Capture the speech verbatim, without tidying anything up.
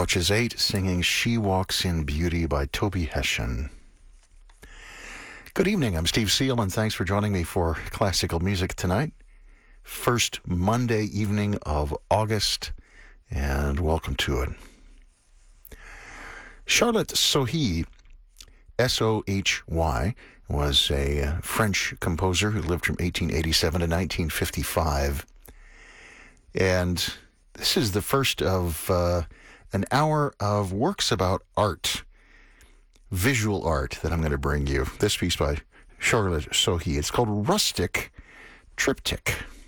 Approaches eight, singing She Walks in Beauty by Toby Hession. Good evening, I'm Steve Seal, and thanks for joining me for classical music tonight. First Monday evening of August, and welcome to it. Charlotte Sohy, S O H Y, was a French composer who lived from eighteen eighty-seven to nineteen fifty-five. And this is the first of uh, an hour of works about art, visual art, that I'm going to bring you. This piece by Charlotte Sohy. It's called Rustic Triptych.